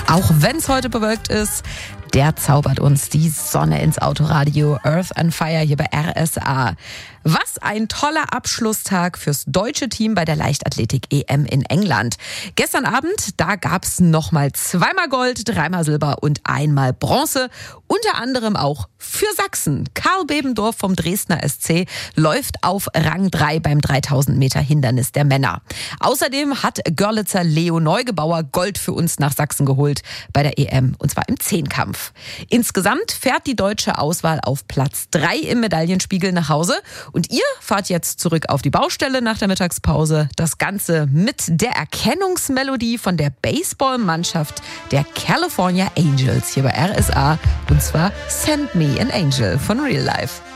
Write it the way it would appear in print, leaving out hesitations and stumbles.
Auch wenn es heute bewölkt ist, der zaubert uns die Sonne ins Autoradio. Earth and Fire hier bei RSA. Was ein toller Abschlusstag fürs deutsche Team bei der Leichtathletik-EM in England. Gestern Abend, da gab's nochmal 2-mal Gold, 3-mal Silber und 1-mal Bronze. Unter anderem auch für Sachsen. Karl Bebendorf vom Dresdner SC läuft auf Rang 3 beim 3000 Meter Hindernis der Männer. Außerdem hat Görlitzer Leo Neugebauer Gold für uns nach Sachsen geholt bei der EM, und zwar im Zehnkampf. Insgesamt fährt die deutsche Auswahl auf Platz 3 im Medaillenspiegel nach Hause. Und ihr fahrt jetzt zurück auf die Baustelle nach der Mittagspause. Das Ganze mit der Erkennungsmelodie von der Baseballmannschaft der California Angels hier bei RSA. Und zwar Send Me an Angel von Real Life.